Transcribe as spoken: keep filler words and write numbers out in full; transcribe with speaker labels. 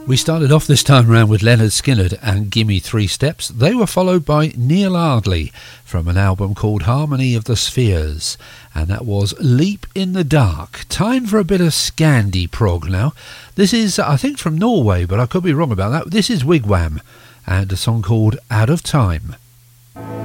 Speaker 1: We started off this time round with Leonard Skinner and Gimme Three Steps. They were followed by Neil Ardley from an album called Harmony of the Spheres, and that was Leap in the Dark. Time for a bit of Scandi prog now. This is, I think, from Norway, but I could be wrong about that. This is Wigwam and a song called Out of Time.